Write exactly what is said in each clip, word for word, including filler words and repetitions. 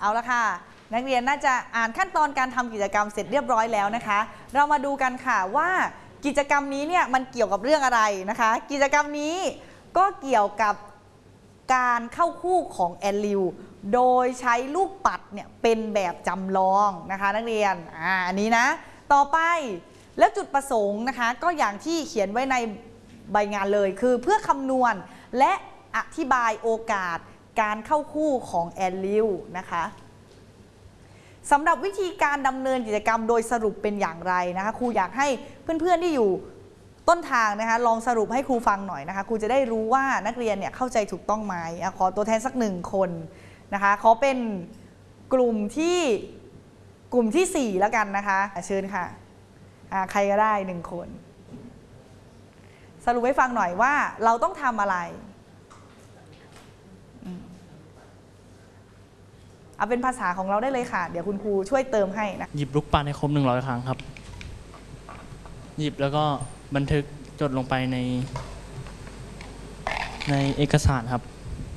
เอาละค่ะนักเรียนน่าจะอ่านขั้นตอนการทำกิจกรรมเสร็จเรียบร้อยแล้วนะคะเรามาดูกันค่ะว่ากิจกรรมนี้เนี่ยมันเกี่ยวกับเรื่องอะไรนะคะกิจกรรมนี้ก็เกี่ยวกับการเข้าคู่ของแอนลิวโดยใช้ลูกปัดเนี่ยเป็นแบบจำลองนะคะนักเรียนอ่าอันนี้นะต่อไปแล้วจุดประสงค์นะคะก็อย่างที่เขียนไว้ในใบงานเลยคือเพื่อคำนวณและอธิบายโอกาสการเข้าคู่ของแอนลิวนะคะสำหรับวิธีการดำเนินกิจกรรมโดยสรุปเป็นอย่างไรนะคะครูอยากให้เพื่อนๆที่อยู่ต้นทางนะคะลองสรุปให้ครูฟังหน่อยนะคะครูจะได้รู้ว่านักเรียนเนี่ยเข้าใจถูกต้องไหมขอตัวแทนสักหนึ่งคนนะคะขอเป็นกลุ่มที่กลุ่มที่สี่แล้วกันนะคะเชิญค่ะใครก็ได้หนึ่งคนสรุปให้ฟังหน่อยว่าเราต้องทำอะไรเอาเป็นภาษาของเราได้เลยค่ะเดี๋ยวคุณครูช่วยเติมให้นะหยิบลูกปัดให้ครบหนึ่งร้อยครั้งครับหยิบแล้วก็บันทึกจดลงไปในในเอกสารครับ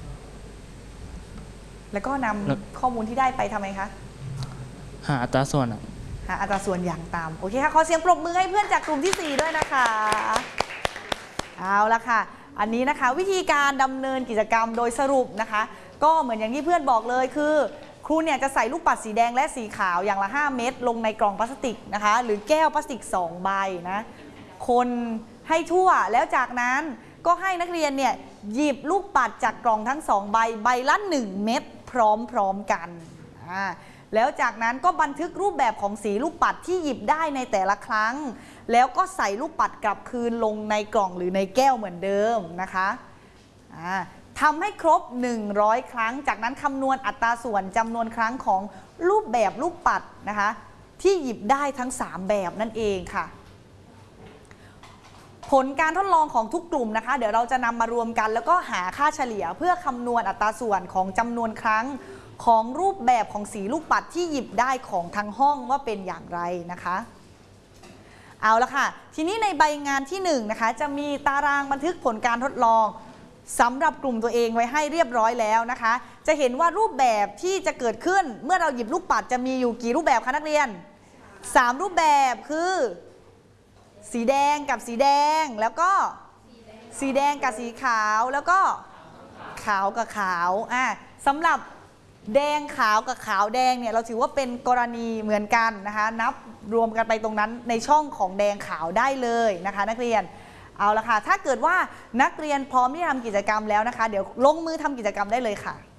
แล้วก็นำข้อมูลที่ได้ไปทำไมคะหาอัตราส่วนหาอัตราส่วนอย่างตามโอเคค่ะขอเสียงปรบมือให้เพื่อนจากกลุ่มที่สี่ด้วยนะคะเอาละค่ะอันนี้นะคะวิธีการดำเนินกิจกรรมโดยสรุปนะคะก็เหมือนอย่างที่เพื่อนบอกเลยคือครูเนี่ยจะใส่ลูกปัดสีแดงและสีขาวอย่างละห้าเม็ดลงในกล่องพลาสติกนะคะหรือแก้วพลาสติกสองใบนะคนให้ทั่วแล้วจากนั้นก็ให้นักเรียนเนี่ยหยิบลูกปัดจากกล่องทั้งสองใบใบละหนึ่งเม็ดพร้อมๆกันอ่าแล้วจากนั้นก็บันทึกรูปแบบของสีลูกปัดที่หยิบได้ในแต่ละครั้งแล้วก็ใส่ลูกปัดกลับคืนลงในกล่องหรือในแก้วเหมือนเดิมนะคะอ่าทำให้ครบหนึ่งร้อยครั้งจากนั้นคำนวณอัตราส่วนจำนวนครั้งของรูปแบบลูกปัดนะคะที่หยิบได้ทั้งสามแบบนั่นเองค่ะผลการทดลองของทุกกลุ่มนะคะเดี๋ยวเราจะนำมารวมกันแล้วก็หาค่าเฉลี่ยเพื่อคำนวณอัตราส่วนของจำนวนครั้งของรูปแบบของสีลูกปัดที่หยิบได้ของทั้งห้องว่าเป็นอย่างไรนะคะเอาละค่ะทีนี้ในใบงานที่หนึ่งนะคะจะมีตารางบันทึกผลการทดลองสำหรับกลุ่มตัวเองไว้ให้เรียบร้อยแล้วนะคะจะเห็นว่ารูปแบบที่จะเกิดขึ้นเมื่อเราหยิบลูกปัดจะมีอยู่กี่รูปแบบคะนักเรียนสามรูปแบบคือสีแดงกับสีแดงแล้วก็สีแดงกับสีขาวแล้วก็ขาวกับขาวอ่ะสำหรับแดงขาวกับขาวแดงเนี่ยเราถือว่าเป็นกรณีเหมือนกันนะคะนับรวมกันไปตรงนั้นในช่องของแดงขาวได้เลยนะคะนักเรียนเอาละค่ะถ้าเกิดว่านักเรียนพร้อมที่จะทำกิจกรรมแล้วนะคะเดี๋ยวลงมือทำกิจกรรมได้เลยค่ะ